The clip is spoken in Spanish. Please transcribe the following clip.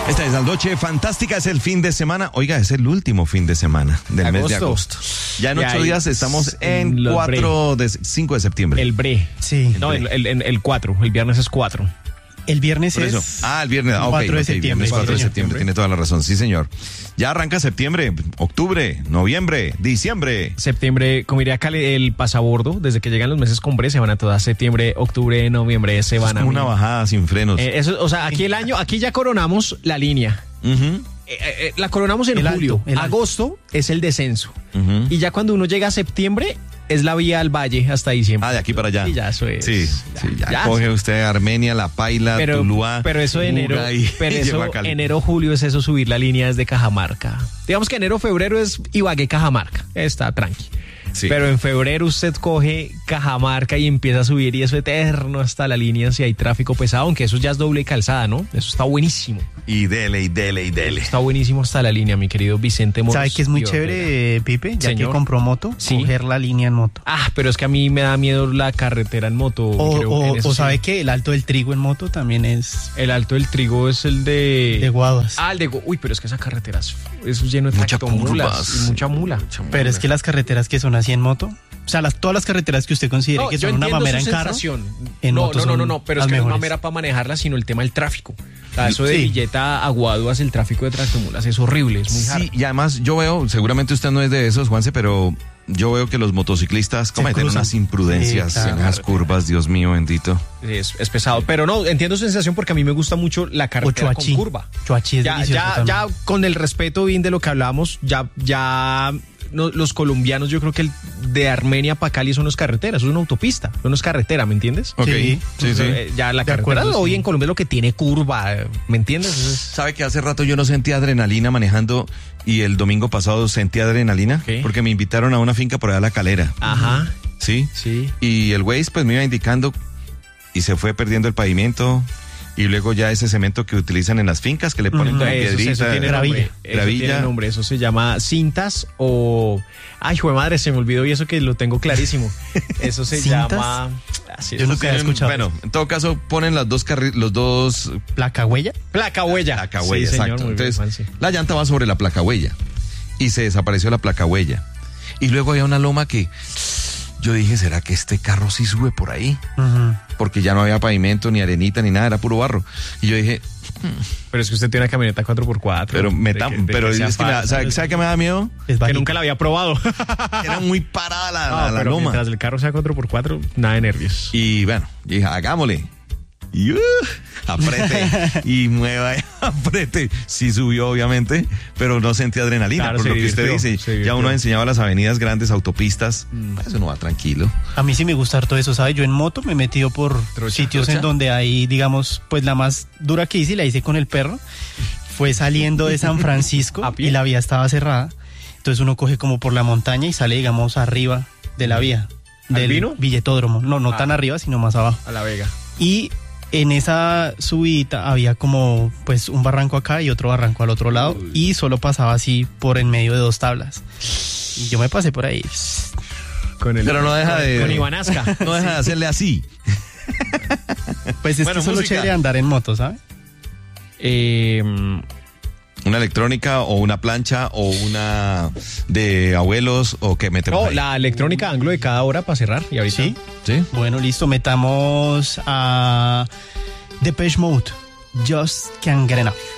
Esta es la noche fantástica, es el fin de semana. Oiga, es el último fin de semana del mes de agosto. Ya en 8 días estamos en 5 de septiembre. El bre. Sí. No, el 4. El viernes es 4. El viernes Por eso. es... El viernes. 4 de septiembre. Viernes 4 de Sí, septiembre, tiene toda la razón. Sí, señor. Ya arranca septiembre, octubre, noviembre, diciembre. Septiembre, como diría Cali, el pasabordo, desde que llegan los meses con bre, se van a todas. Septiembre, octubre, noviembre, se van Es como una bajada sin frenos. O sea, aquí ya coronamos la línea. La coronamos en julio. Agosto es el descenso. Y ya cuando uno llega a septiembre, es la vía al valle hasta diciembre. De aquí para allá. Y ya eso es. Sí, ya coge usted Armenia, La Paila, Tuluá. Pero eso de enero, enero, julio es eso, subir la línea desde Cajamarca. Digamos que enero, febrero es Ibagué, Cajamarca. Está tranqui. Sí. Pero en febrero usted coge Cajamarca y empieza a subir y eso eterno hasta la línea si hay tráfico pesado, aunque eso ya es doble calzada, ¿no? Eso está buenísimo. Y dele. Está buenísimo hasta la línea, mi querido Vicente Moros. ¿Sabe que es muy chévere, Pipe? Ya que compró moto, coger la línea en moto. Pero es que a mí me da miedo la carretera en moto. O sabe que el Alto del Trigo en moto también es... El Alto del Trigo es el de... De Guaduas. Uy, pero es que esa carretera es lleno de tractomulas y mucha mula. Pero es que las carreteras que son así en moto, o sea, todas las carreteras que usted considere que son una mamera en carro, en moto no, pero es que no es mamera para manejarla, sino el tema del tráfico. O sea, eso de Villeta a Guaduas, el tráfico de tractomulas es horrible, es muy hard. Sí, y además yo veo, seguramente usted no es de esos, Juanse, pero yo veo que los motociclistas cometen unas imprudencias en las curvas, Dios mío, bendito. Es pesado, pero no, entiendo su sensación porque a mí me gusta mucho la carretera con curva. Choachí es ya con el respeto bien de lo que hablamos, ya no, los colombianos, yo creo que el de Armenia para Cali son las carreteras, es una autopista, no es carretera, ¿me entiendes? Sí. Ya la carretera hoy en Colombia es lo que tiene curva, ¿me entiendes? ¿Sabe que hace rato yo no sentía adrenalina manejando y el domingo pasado sentí adrenalina? ¿Qué? Porque me invitaron a una finca por allá a La Calera. Ajá. Sí. Y el Waze pues me iba indicando y se fue perdiendo el pavimento. Y luego ya ese cemento que utilizan en las fincas, que le ponen como piedrita. Eso tiene nombre, eso se llama cintas o... Ay, jue madre, se me olvidó y eso que lo tengo clarísimo. Eso se llama... Yo nunca he escuchado. Bueno, en todo caso ponen los dos... ¿Placa huella? Placa huella, exacto. Señor, entonces, la llanta va sobre la placa huella y se desapareció la placa huella. Y luego había una loma que... Yo dije, ¿será que este carro sí sube por ahí? Porque ya no había pavimento, ni arenita, ni nada, era puro barro. Y yo dije... Pero es que usted tiene una camioneta 4x4. Pero es que ¿sabe qué me da miedo? Que nunca la había probado. Era muy parada la loma. Mientras el carro sea 4x4, nada de nervios. Y bueno, dije, hagámosle. Y apriete y mueva y apriete. Sí subió, obviamente, pero no sentí adrenalina. Claro, por lo que usted dice, ya uno ha enseñado las avenidas grandes, autopistas, eso no va tranquilo. A mí sí me gusta harto eso, ¿sabe? Yo en moto me he metido por sitios en donde hay, digamos, pues la más dura que hice, la hice con el perro, fue saliendo de San Francisco y la vía estaba cerrada. Entonces uno coge como por la montaña y sale, digamos, arriba de la vía. ¿Del Vino? Villetódromo. No tan arriba, sino más abajo. A La Vega. Y en esa subida había como pues un barranco acá y otro barranco al otro lado y solo pasaba así por en medio de 2 tablas. Y yo me pasé por ahí. Pero no deja de... Con Ivanasca. No deja de hacerle así. Pues es que eso es lo chévere de andar en moto, ¿sabes? ¿Una electrónica o una plancha o una de abuelos o qué metemos ahí? La electrónica anglo de cada hora para cerrar y ahorita. ¿Sí? Bueno, listo, metamos a Depeche Mode. Just Can't Get Enough.